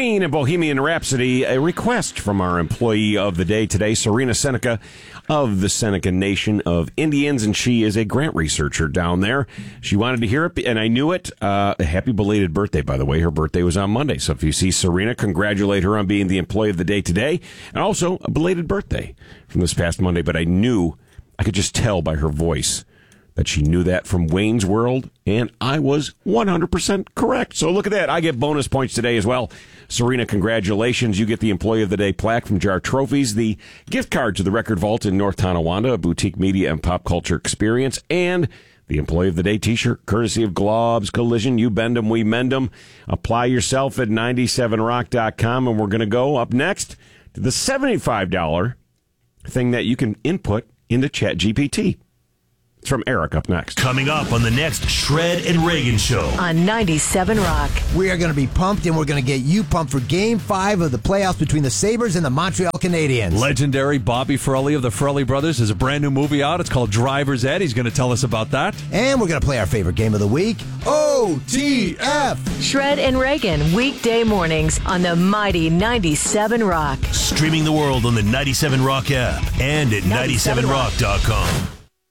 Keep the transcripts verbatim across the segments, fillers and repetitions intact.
Queen and Bohemian Rhapsody, a request from our employee of the day today, Serena Seneca of the Seneca Nation of Indians, and she is a grant researcher down there. She wanted to hear it, and I knew it. Uh, a happy belated birthday, by the way. Her birthday was on Monday, so if you see Serena, congratulate her on being the employee of the day today, and also a belated birthday from this past Monday, but I knew, I could just tell by her voice that she knew that from Wayne's World, and I was one hundred percent correct. So look at that. I get bonus points today as well. Serena, congratulations. You get the Employee of the Day plaque from Jar Trophies, the gift card to the Record Vault in North Tonawanda, a boutique media and pop culture experience, and the Employee of the Day t-shirt, courtesy of Globs Collision. You bend 'em, we mend 'em. Apply yourself at ninety-seven rock dot com, and we're going to go up next to the seventy-five dollars thing that you can input into ChatGPT. It's from Eric up next. Coming up on the next Shred and Reagan Show. On ninety-seven Rock. We are going to be pumped, and we're going to get you pumped for Game five of the playoffs between the Sabres and the Montreal Canadiens. Legendary Bobby Ferrelli of the Ferrelli Brothers has a brand new movie out. It's called Driver's Ed. He's going to tell us about that. And we're going to play our favorite game of the week, O T F. Shred and Reagan, weekday mornings on the mighty ninety-seven Rock. Streaming the world on the ninety-seven Rock app and at ninety-seven rock dot com.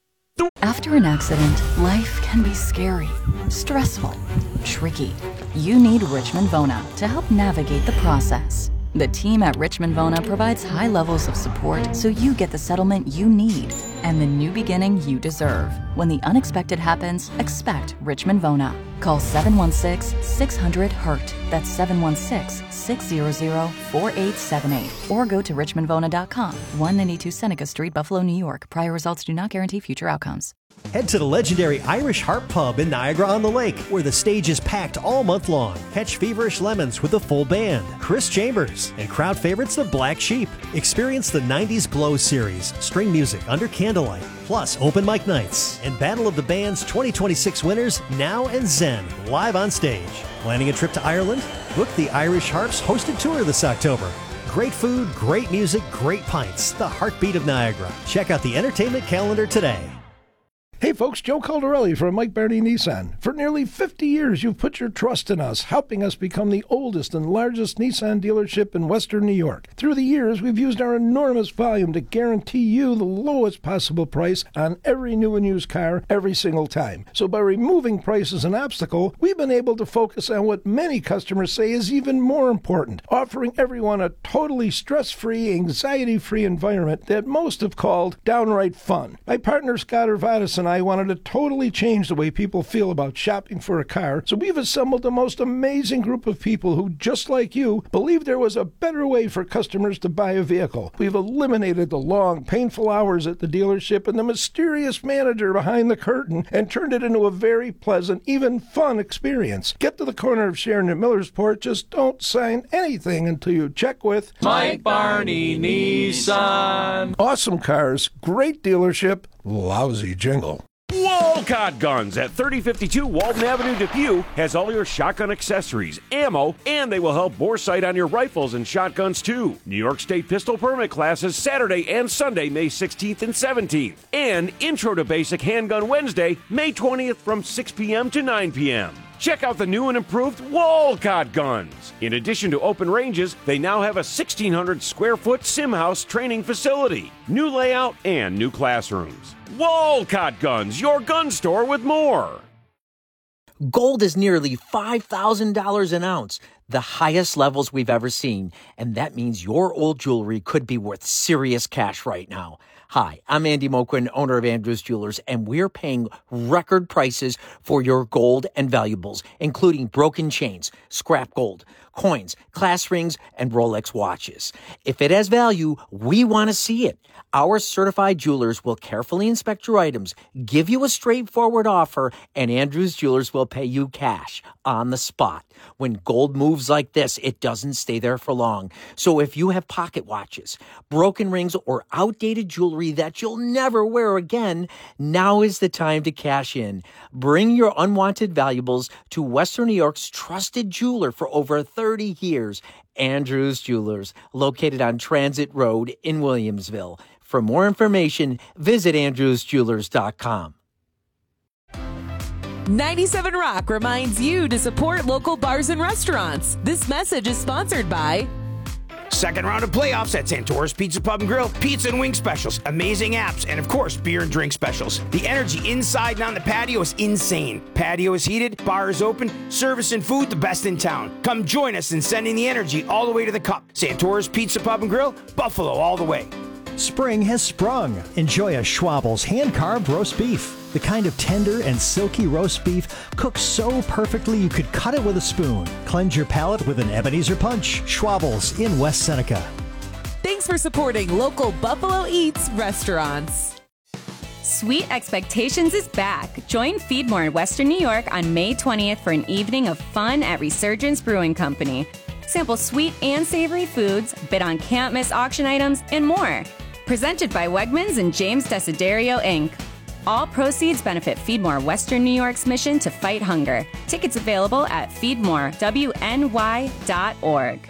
After an accident, life can be scary, stressful, tricky. You need Richmond Vona to help navigate the process. The team at Richmond Vona provides high levels of support so you get the settlement you need and the new beginning you deserve. When the unexpected happens, expect Richmond Vona. Call seven one six, six hundred, hurt. That's seven one six, six hundred, four eight seven eight. Or go to richmond vona dot com. one ninety-two Seneca Street, Buffalo, New York. Prior results do not guarantee future outcomes. Head to the legendary Irish Harp Pub in Niagara-on-the-Lake, where the stage is packed all month long. Catch Feverish Lemons with a full band, Chris Chambers, and crowd favorites the Black Sheep. Experience the nineties Glow series, string music under candlelight, plus open mic nights, and Battle of the Bands twenty twenty-six winners Now and Zen live on stage. Planning a trip to Ireland? Book the Irish Harps hosted tour this October. Great food, great music, great pints. The heartbeat of Niagara. Check out the entertainment calendar today. Hey folks, Joe Caldarelli from Mike Barney Nissan. For nearly fifty years, you've put your trust in us, helping us become the oldest and largest Nissan dealership in Western New York. Through the years, we've used our enormous volume to guarantee you the lowest possible price on every new and used car every single time. So by removing price as an obstacle, we've been able to focus on what many customers say is even more important, offering everyone a totally stress-free, anxiety-free environment that most have called downright fun. My partner Scott Urvatis and I wanted to totally change the way people feel about shopping for a car, so we've assembled the most amazing group of people who, just like you, believe there was a better way for customers to buy a vehicle. We've eliminated the long, painful hours at the dealership and the mysterious manager behind the curtain and turned it into a very pleasant, even fun experience. Get to the corner of Sharon and Millersport, just don't sign anything until you check with Mike Barney Nissan. Awesome cars, great dealership, lousy jingle. Walcott Guns at thirty fifty-two Walton Avenue, Depew has all your shotgun accessories, ammo, and they will help bore sight on your rifles and shotguns too. New York State pistol permit classes Saturday and Sunday, May sixteenth and seventeenth. And Intro to Basic Handgun Wednesday, May twentieth from six p.m. to nine p.m. Check out the new and improved Walcott Guns. In addition to open ranges, they now have a sixteen hundred square foot sim house training facility, new layout, and new classrooms. Walcott Guns, your gun store with more. Gold is nearly five thousand dollars an ounce, the highest levels we've ever seen, and that means your old jewelry could be worth serious cash right now. Hi, I'm Andy Moquin, owner of Andrews Jewelers, and we're paying record prices for your gold and valuables, including broken chains, scrap gold, coins, class rings, and Rolex watches. If it has value, we want to see it. Our certified jewelers will carefully inspect your items, give you a straightforward offer, and Andrews Jewelers will pay you cash on the spot. When gold moves like this, it doesn't stay there for long. So if you have pocket watches, broken rings, or outdated jewelry that you'll never wear again, now is the time to cash in. Bring your unwanted valuables to Western New York's trusted jeweler for over thirty years, Andrews Jewelers, located on Transit Road in Williamsville. For more information, visit andrews jewelers dot com. ninety-seven Rock reminds you to support local bars and restaurants. This message is sponsored by... Second round of playoffs at Santora's Pizza Pub and Grill. Pizza and wing specials, amazing apps, and of course, beer and drink specials. The energy inside and on the patio is insane. Patio is heated, bar is open, service and food the best in town. Come join us in sending the energy all the way to the cup. Santora's Pizza Pub and Grill, Buffalo all the way. Spring has sprung. Enjoy a Schwabel's hand-carved roast beef. The kind of tender and silky roast beef cooked so perfectly you could cut it with a spoon. Cleanse your palate with an Ebenezer Punch. Schwabel's in West Seneca. Thanks for supporting local Buffalo Eats restaurants. Sweet Expectations is back. Join Feedmore in Western New York on May twentieth for an evening of fun at Resurgence Brewing Company. Sample sweet and savory foods, bid on can't-miss auction items, and more. Presented by Wegmans and James Desiderio, Incorporated. All proceeds benefit Feedmore Western New York's mission to fight hunger. Tickets available at feedmore w n y dot org.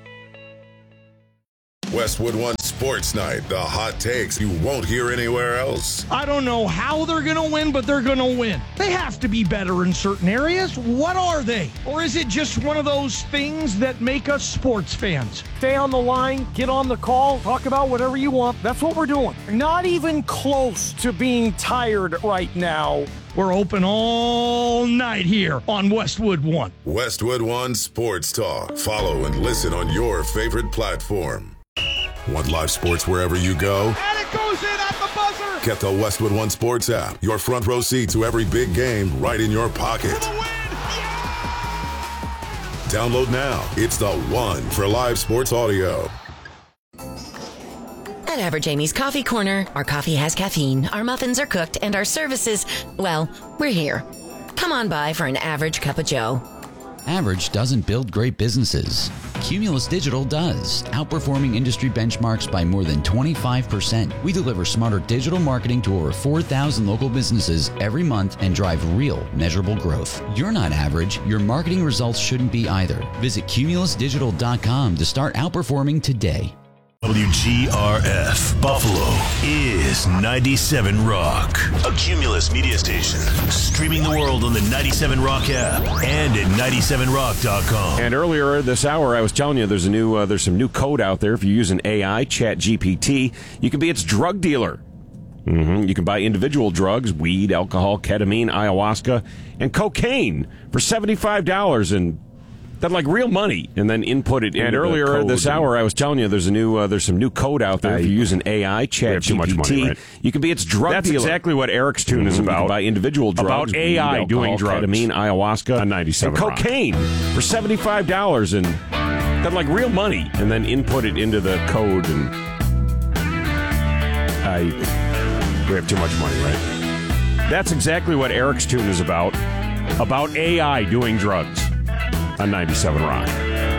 Westwood One Sports Night, the hot takes you won't hear anywhere else. I don't know how they're going to win, but they're going to win. They have to be better in certain areas. What are they? Or is it just one of those things that make us sports fans? Stay on the line, get on the call, talk about whatever you want. That's what we're doing. Not even close to being tired right now. We're open all night here on Westwood One. Westwood One Sports Talk. Follow and listen on your favorite platform. Want live sports wherever you go? And it goes in at the buzzer! Get the Westwood One Sports app. Your front row seat to every big game right in your pocket. For the win! Yeah! Download now. It's the one for live sports audio. At Average Amy's Coffee Corner, our coffee has caffeine, our muffins are cooked, and our services, well, we're here. Come on by for an average cup of joe. Average doesn't build great businesses. Cumulus Digital does, outperforming industry benchmarks by more than twenty-five percent. We deliver smarter digital marketing to over four thousand local businesses every month and drive real, measurable growth. You're not average. Your marketing results shouldn't be either. Visit cumulus digital dot com to start outperforming today. W G R F Buffalo is ninety-seven Rock, a Cumulus media station, streaming the world on the ninety-seven Rock app and at ninety-seven rock dot com. And earlier this hour, I was telling you there's a new uh, there's some new code out there. If you use an A I, Chat G P T, you can be its drug dealer. Mm-hmm. You can buy individual drugs, weed, alcohol, ketamine, ayahuasca, and cocaine for seventy-five dollars and that like real money, and then input it. And earlier this hour, I was telling you there's a new uh, there's some new code out there. I, if you use an A I, Chat G P T, too much money, right? You can be its drug That's dealer. That's exactly what Eric's tune mm-hmm. is about. You can buy individual drugs, about A I alcohol, doing drugs, ketamine, ayahuasca, on ninety-seven and cocaine Rock. For seventy-five dollars, and that like real money, and then input it into the code. And I we have too much money, right? That's exactly what Eric's tune is about. About A I doing drugs on ninety-seven Rock.